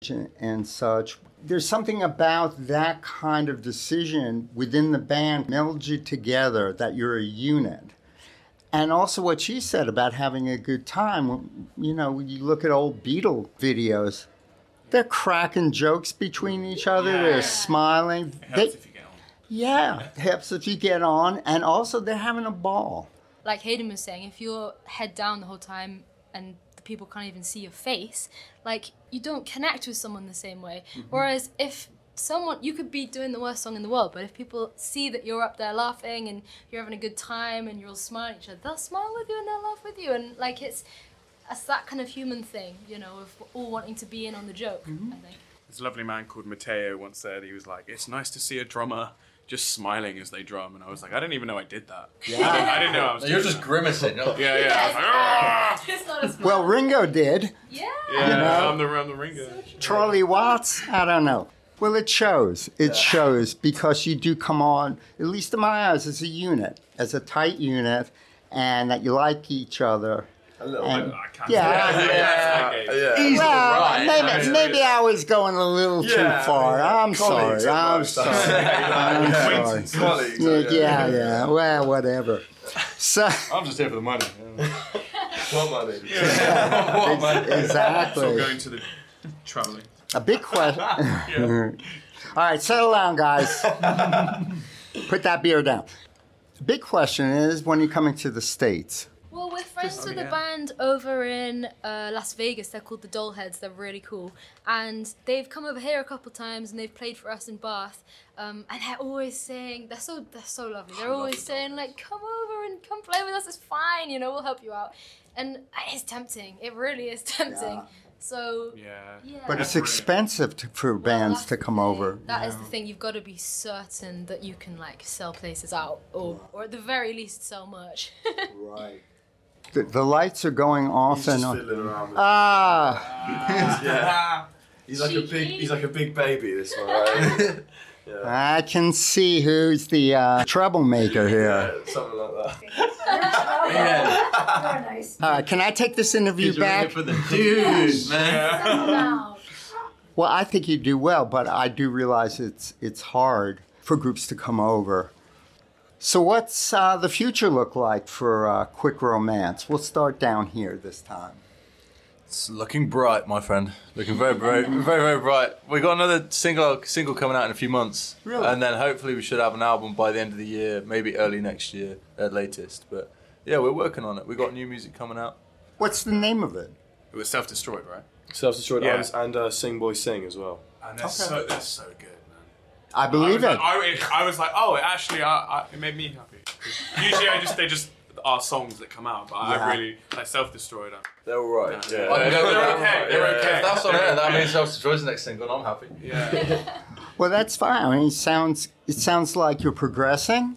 and such. There's something about that kind of decision within the band melds you together, that you're a unit. And also what she said about having a good time. You know, you look at old Beatle videos, they're cracking jokes between each other. Yeah. They're smiling. It helps if you get on. Yeah, it helps if you get on. And also they're having a ball. Like Hayden was saying, if you're head down the whole time and the people can't even see your face, like, you don't connect with someone the same way. Whereas if someone, you could be doing the worst song in the world, but if people see that you're up there laughing and you're having a good time and you're all smiling at each other, they'll smile with you and they'll laugh with you. And like, it's that kind of human thing, you know, of all wanting to be in on the joke, I think. This lovely man called Matteo once said, he was like, it's nice to see a drummer just smiling as they drum. And I was like, I didn't even know I did that. Yeah. I didn't know I was You're doing just grimacing. You're like, that. Yeah. I was like, "Ah!" It's not as Well, Ringo did. yeah. Yeah, know? I'm the ringer. Charlie Watts, I don't know. Well, it shows. It shows because you do come on, at least in my eyes, as a unit, as a tight unit, and that you like each other. a little And- bit. I can't Yeah. Well, right. maybe I was going a little too Yeah, far. I mean, I'm sorry. colleagues at I'm most, sorry. that's- I'm Acquaintance. sorry. Colleagues, Yeah. Well, whatever. So I'm just here for the money. What money? What It's all exactly. going to the travelling. A big question. All right, settle down, guys. Put that beer down. The big question is when you're coming to the States. Well, we're friends with a yeah. band over in Las Vegas. They're called the Dollheads. They're really cool. And they've come over here a couple times and they've played for us in Bath. And they're always saying, they're so lovely. They're always saying, like, come over and come play with us. It's fine, you know, we'll help you out. And it's tempting. It really is tempting. Yeah. So, Yeah. But it's Brilliant. expensive for well, bands that's to the come thing. over. That is the thing. You've got to be certain that you can, like, sell places out. Or at the very least, sell merch. Right. The lights are going off He's and just on. fiddling around with Ah, He's like a big baby, this one, right? I can see who's the troublemaker here. Something like that. Very nice. All right, can I take this interview back? For the dude, man. Settle down. Well, I think you do well, but I do realize it's hard for groups to come over. So what's the future look like for Quick Romance? We'll start down here this time. It's looking bright, my friend. Looking very, very, very, very bright. We got another single coming out in a few months. Really? And then hopefully we should have an album by the end of the year, maybe early next year at latest. But yeah, we're working on it. We got new music coming out. What's the name of it? It was self-destroyed, right? Self-destroyed Yeah. and Sing Boy Sing as well. And they're so good, man. I believe it. I was like, oh, actually, it made me happy. Usually, they just are songs that come out, but Yeah. I really like self-destroyed. They're all right. Yeah. Yeah. They're okay. They're okay. If that's on it, that means Self-Destroy's the next single, and I'm happy. Yeah. Well, that's fine. I mean, it sounds like you're progressing.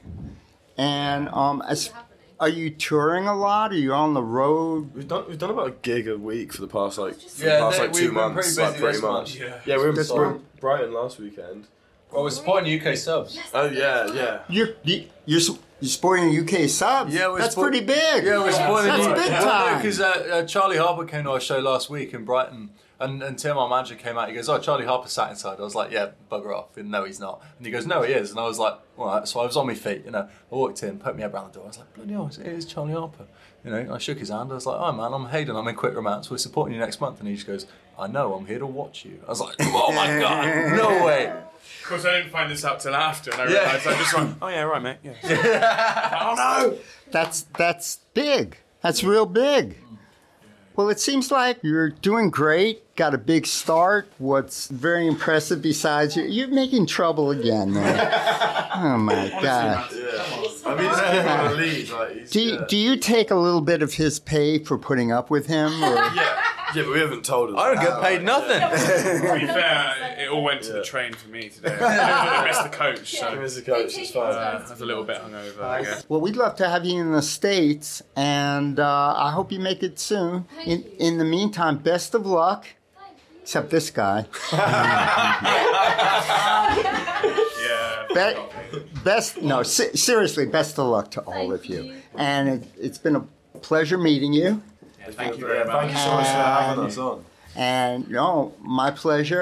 And are you touring a lot? Are you on the road? We've done about a gig a week for the past Yeah, like we've 2 been months, pretty like busy pretty this much. month. Yeah. Yeah, we This were in one? Brighton last weekend. Well, we're supporting UK subs. Oh yeah. You're supporting UK subs? Yeah, That's pretty big. Yeah, we're supporting That's big time. Because Charlie Harper came to our show last week in Brighton, and Tim, our manager, came out. He goes, "Oh, Charlie Harper sat inside." I was like, "Yeah, bugger off." And no, he's not. And he goes, "No, he is." And I was like, "All right." So I was on my feet. You know, I walked in, poked my head around the door. I was like, "Bloody hell, it is Charlie Harper." You know, and I shook his hand. I was like, "Oh man, I'm Hayden. I'm in Quick Romance. We're supporting you next month." And he just goes, "I know. I'm here to watch you." I was like, "Oh my god, no way." Of course, I didn't find this out till after, and I Yeah. realised I just went, oh yeah, right, mate. Yeah. Oh no. That's big. That's real big. Well, it seems like you're doing great. Got a big start. What's very impressive besides you're making trouble again, man. Oh my God. I mean, he's giving him a lead. Like, he's, Do you take a little bit of his pay for putting up with him? Or? Yeah, but we haven't told him. I don't get paid nothing. To be fair, it all went to the train for me today. I missed the coach, so Mr. Coach, it's fine. I was a little bit hungover, I guess. Well, we'd love to have you in the States, and I hope you make it soon. In the meantime, best of luck. Except this guy. Yeah. Seriously, best of luck to all of you. And it's been a pleasure meeting you. Thank you very much. Thank you so much for having us on. And, my pleasure.